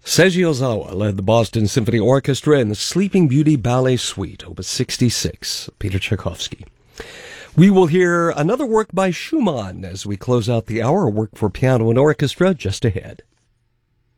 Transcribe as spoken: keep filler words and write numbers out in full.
Seiji Ozawa led the Boston Symphony Orchestra in the Sleeping Beauty Ballet Suite, Opus sixty-six, Peter Tchaikovsky. We will hear another work by Schumann as we close out the hour, a work for piano and orchestra just ahead.